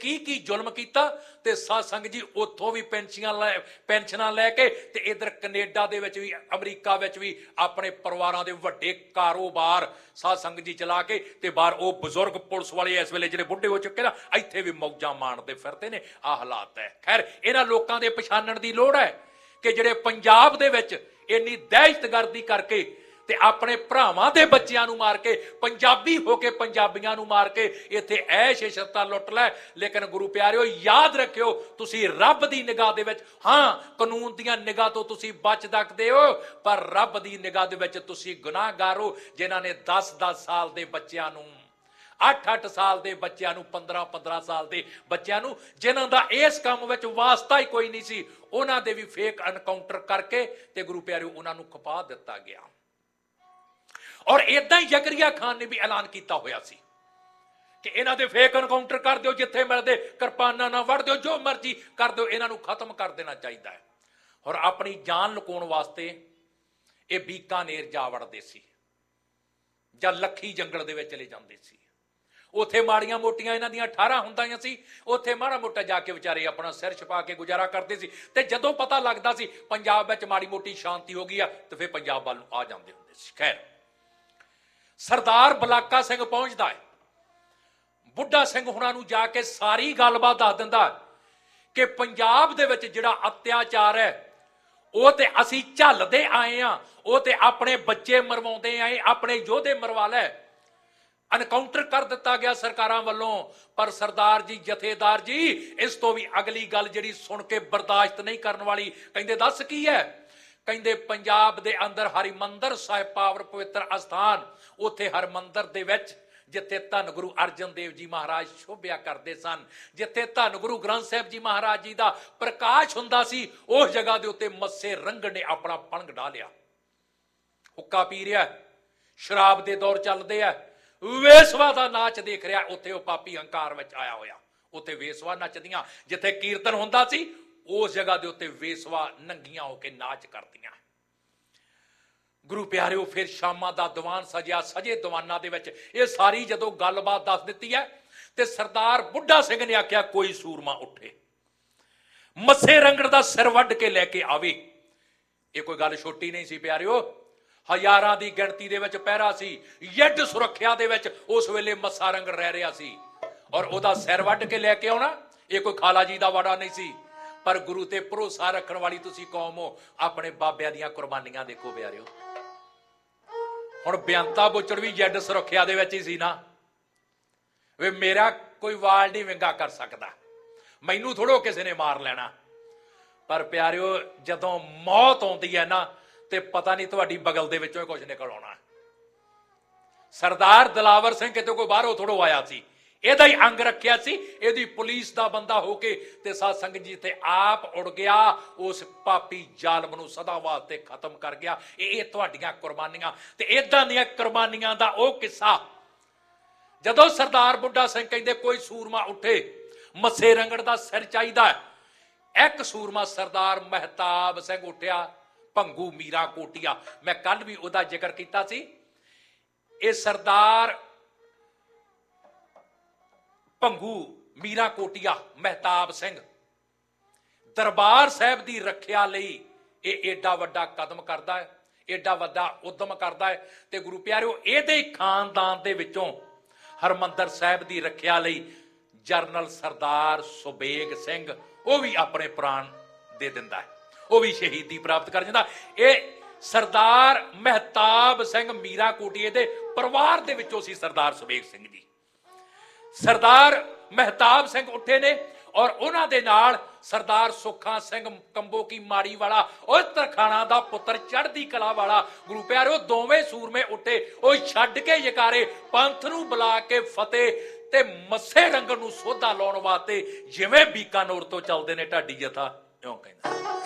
की जुल्म किया ते साध संगत जी उत्थों भी पेंशनां लैके ते इधर कनेडा दे विच भी अमरीका विच भी अपने परिवारां दे वड्डे कारोबार साध संगत जी चला के ते बाहर वो बजुर्ग पुलिस वाले इस वेले जिहड़े बुढ़े हो चुके ना इत्थे भी मौजां माणदे फिरदे ने। आ हालात है। खैर इन्हां लोकां दे पछाणन दी लोड़ है कि जिहड़े पंजाब दे विच इन्नी दहशतगर्दी करके ते अपने भरावां दे बच्चियां नूं मार के पंजाबी होके पंजाबियां नूं मार के इत्थे ऐश इशरतां लुट लै। लेकिन गुरु प्यारिओ याद रखियो तुसीं रब दी निगाह दे विच हाँ कानून दियां निगाह तो तुसीं बच सकदे हो पर रब दी निगाह दे विच तुसीं गुनाहगार हो जिन्हां ने 10-10 साल दे बच्चियां नूं 8-8 साल के बच्चों 15-15 साल के बच्चों जिन्हों का इस काम में वास्ता ही कोई नहीं सी उन्हों दे भी फेक एनकाउंटर करके ते गुरु प्यारे उन्होंने खपा दिता गया। और इदा ही जकरिया खान ने भी ऐलान किया होया सी कि इन्हां दे फेक एनकाउंटर कर दो जिथे मिलते किरपाना ना वढ़ दो जो मर्जी कर दो इन्हों खत्म कर देना चाहिए। और अपनी जान लुकाउण वास्ते ये बीकानेर जा वड़ते सी जां लखी जंगल दे विच चले जांदे सी। उत्थे माड़ियां मोटियां इन्हां दियां 18 हुंदियां सी उत्थे माड़ा मोटा जाके विचारे अपना सिर छपा के गुजारा करते सी ते जदों पता लगदा सी पंजाब विच माड़ी मोटी शांति हो गई आ ते फिर पंजाब वाल आ जांदे हुंदे सी। खैर सरदार बलाका सिंह पहुंचदा है बुढ़ा सिंह हुणां नूं जाके सारी गलबात दस दिंदा कि पंजाब दे विच जिहड़ा अत्याचार है वो ते असीं झल्लदे आए हां वो ते अपने बच्चे मरवाउंदे आए अपने योधे मरवा लै एनकाउंटर कर दिता गया सरकारां वल्लों। पर सरदार जी जथेदार जी इस तो भी अगली गल जिहड़ी सुन के बर्दाश्त नहीं करने वाली कहिंदे दस की है कहिंदे पंजाब दे अंदर हरिमंदर साहिब पावर पवित्र अस्थान उत्थे हरमंदर दे विच जिथे धन गुरु अर्जन देव जी महाराज शोभिया करते सन जिथे धन गुरु ग्रंथ साहिब जी महाराज जी का प्रकाश हुंदा सी उस जगह दे उत्ते मस्से रंग ने अपना पणग ढा लिया हुक्का पी रहा शराब दे दौर चलते है वेसवा का नाच देख रहा उत्थे वो पापी हंकार विच आया होया उत्थे वेसवा नचदियां जिथे कीर्तन हुंदा सी उस जगह दे उत्ते वेसवा नंगियां होके नाच करदियां। गुरु प्यारिओ फिर शामां दा दीवान सजिया सजे दीवाना दे विच ये सारी जदों गलबात दस दित्ती है ते सरदार बुढ़ा सिंह ने आख्या कोई सूरमा उठे मस्से रंगड़ दा सिर वड्ड के लैके आवे। ये कोई गल छोटी नहीं सी प्यारिओ हजारां दी गिणती दे विच पहरा सी यड सुरख्या दे विच उस वेले मस्सा रंगड़ रह रहा सी और ओदा सिर वड्ड के लैके आउणा ये कोई खाला जी दा वाड़ा नहीं सी। पर गुरु ते भरोसा रखण वाली तुसीं कौम हो अपने बाबियां दियां कुर्बानियां देखो प्यारिओ। हुण बेअंता बुचड़ भी जड सुरख्या दे विच ही सी ना वे मेरा कोई वाल नहीं विंगा कर सकदा मैनू थोड़ो किसी ने मार लेना। पर प्यारिओ जदों मौत आउंदी है ना ते पता नहीं तुहाडी बगल दे विचों कुछ निकल आउणा। सरदार दिलावर सिंह किते कोई बाहरों थोड़ो आया सी ਇਹਦਾ ਹੀ अंग रखिया सी ਇਹਦੀ पुलिस का बंदा होके ते साध संगत जी ते आप उड़ गया उस पापी जालम नूं सदा वास्ते खत्म कर गया। ये तुहाडीआं कुर्बानियां ते इदां दीआं कुर्बानियां दा ओ किस्सा जदों सरदार बुढ़ा सिंह कहंदे कोई सूरमा उठे मस्से रंगड़ दा सिर चाहीदा एक सूरमा सरदार महताब सिंह उठिया भंगू मीरा कोटिया मैं कल भी उहदा जिक्र कीता सी। ये सरदार भंगू मीरा कोटिया महताब सिंह दरबार साहब की रखिया लई एडा वड्डा कदम करता है एडा वड्डा उद्यम करता है ते गुरु प्यारिओ इहदे खानदान दे विचों हरमंदर साहब की रखिया लई जनरल सरदार सुबेग सिंह वो भी अपने प्राण दे दिंदा है वो भी शहीदी प्राप्त कर जांदा। ये सरदार महताब सिंह मीरा कोटिए दे परिवार दे विचों सी सरदार सुबेग सिंह जी। सरदार महताब सिंह उठे ने और उन्हां दे नाल सरदार सुखा सिंह कंबो की माड़ी वाला और तरखाना दा पुत्र चढ़दी कला वाला गुरु प्यारिओ दोवें सूरमे उठे ओ छड्ड के जकारे पंथ नूं बुला के फतेह ते मस्से रंगड़ नूं सोधा लाउण वास्ते जिवें बीकानेर तो चलदे ने ढाडी जथा इउं कहंदा।